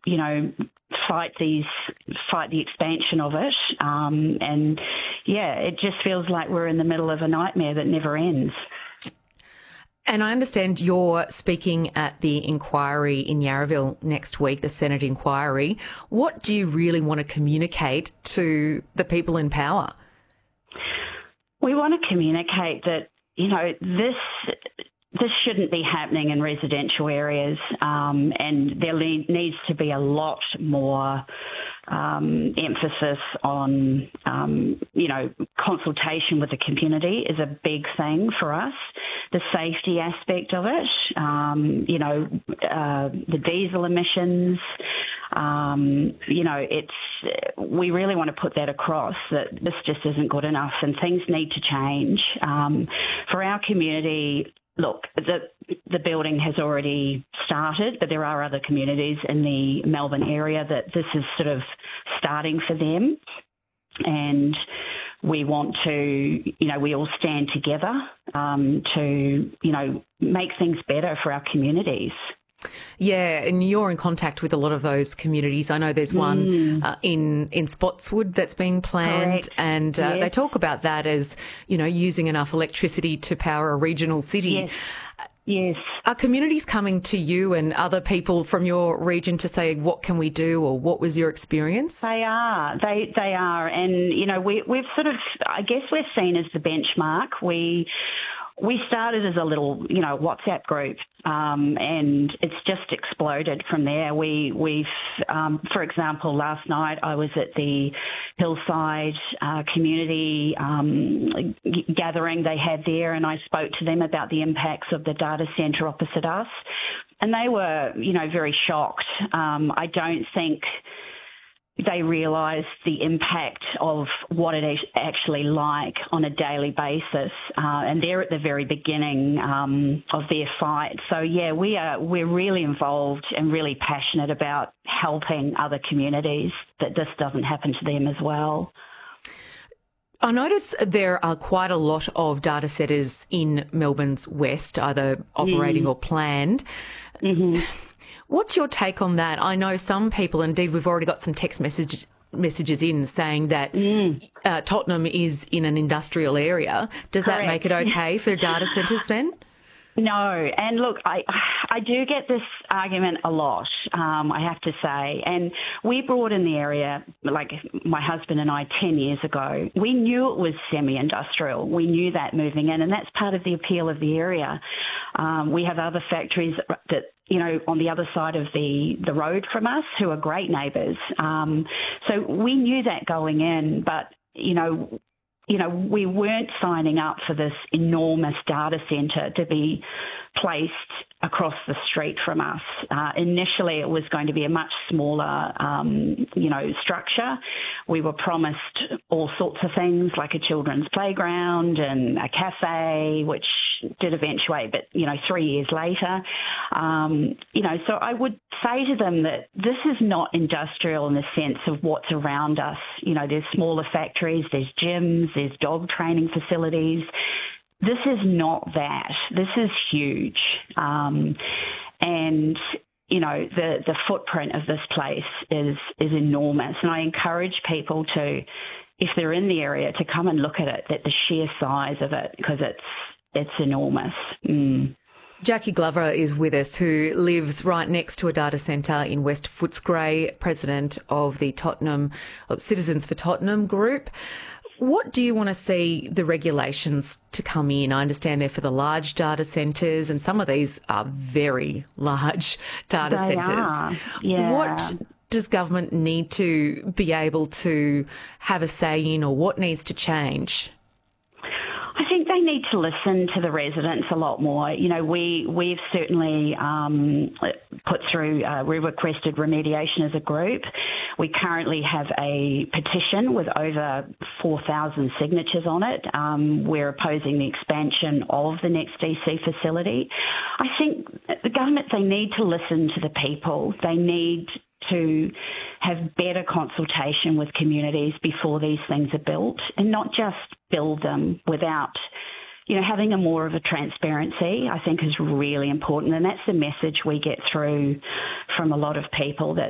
fight the expansion of it. And yeah, it just feels like we're in the middle of a nightmare that never ends. And I understand you're speaking at the inquiry in Yarraville next week, the Senate inquiry. What do you really want to communicate to the people in power? We want to communicate that, this shouldn't be happening in residential areas, and there needs to be a lot more emphasis on, consultation with the community is a big thing for us. The safety aspect of it, the diesel emissions, we really want to put that across that this just isn't good enough and things need to change. For our community, look, the building has already started, but there are other communities in the Melbourne area that this is sort of starting for them. And we want to, we all stand together to, make things better for our communities. Yeah, and you're in contact with a lot of those communities. I know there's one in Spotswood that's being planned. Correct. And yes. They talk about that as, using enough electricity to power a regional city. Yes. Yes. Are communities coming to you and other people from your region to say, what can we do, or what was your experience? They are. They are. And, we've sort of, I guess we're seen as the benchmark. We started as a little, WhatsApp group, and it's just exploded from there. We've, for example, last night I was at the Hillside community gathering they had there, and I spoke to them about the impacts of the data centre opposite us, and they were, very shocked. I don't think they realise the impact of what it is actually like on a daily basis, and they're at the very beginning of their fight. So yeah, we're really involved and really passionate about helping other communities that this doesn't happen to them as well. I notice there are quite a lot of data centres in Melbourne's west, either operating or planned. Mm-hmm. What's your take on that? I know some people, indeed we've already got some text messages in saying that Tottenham is in an industrial area. Does Correct. That make it okay for data centres then? No, and look, I do get this argument a lot, I have to say, and we brought in the area, like my husband and I, 10 years ago. We knew it was semi-industrial. We knew that moving in, and that's part of the appeal of the area. We have other factories that, on the other side of the road from us who are great neighbours. So we knew that going in, but, we weren't signing up for this enormous data centre to be placed across the street from us. Initially, it was going to be a much smaller, structure. We were promised all sorts of things like a children's playground and a cafe, which did eventuate, but, 3 years later. So I would say to them that this is not industrial in the sense of what's around us. There's smaller factories, there's gyms, there's dog training facilities. This is not that. This is huge. And, the footprint of this place is enormous. And I encourage people to, if they're in the area, to come and look at it, at the sheer size of it, because it's enormous. Jackie Glover is with us, who lives right next to a data centre in West Footscray, president of the Citizens for Tottenham group. What do you want to see the regulations to come in? I understand they're for the large data centres, and some of these are very large data centres. Yeah. What does government need to be able to have a say in, or what needs to change? I think they need to listen to the residents a lot more. We've certainly put through, we requested remediation as a group. We currently have a petition with over 4,000 signatures on it. We're opposing the expansion of the next DC facility. I think the government, they need to listen to the people. They need to have better consultation with communities before these things are built, and not just build them without, having a more of a transparency, I think, is really important. And that's the message we get through from a lot of people, that